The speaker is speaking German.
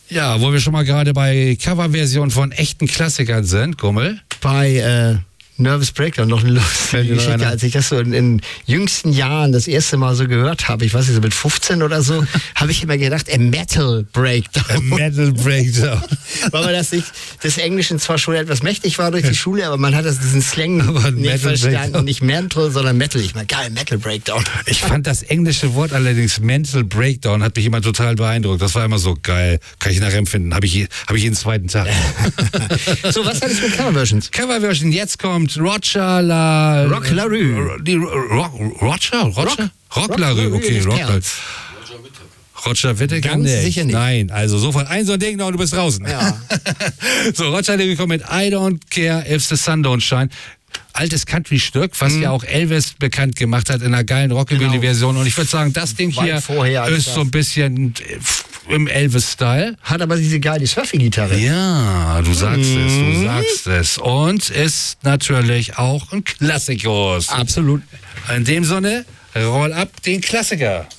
Ja, wo wir schon mal gerade bei Coverversionen von echten Klassikern sind, Gummel. Bei Nervous Breakdown noch eine lustige Geschichte, als ich das so in jüngsten Jahren das erste Mal so gehört habe, ich weiß nicht, so mit 15 oder so, habe ich immer gedacht, Metal Breakdown. Metal Breakdown. Weil man das nicht, des Englischen zwar schon etwas mächtig war durch die Schule, aber man hat diesen Slang nicht verstanden. Nicht Mental, sondern Metal. Ich meine, geil, Metal Breakdown. Ich fand das englische Wort allerdings Mental Breakdown hat mich immer total beeindruckt. Das war immer so geil. Kann ich nachher empfinden. Habe ich jeden zweiten Tag. So, was hattest du mit Coverversions? Coverversion, jetzt kommt Rock LaRue. Rock LaRue, okay, Rock LaRue. Roger Whittaker Ganz sicher nicht. Nein, also sofort so ein Ding noch und du bist draußen. Ja. So, Roger LaRue kommt mit I Don't Care If the Sun Don't Shine. Altes Country-Stück, was ja auch Elvis bekannt gemacht hat in einer geilen Rockabilly-Version. Und ich würde sagen, das Ding hier ist so ein bisschen im Elvis-Style. Hat aber diese geile Surfing-Gitarre. Ja, du sagst es. Und ist natürlich auch ein Klassikus. Absolut. In dem Sinne, roll ab den Klassiker.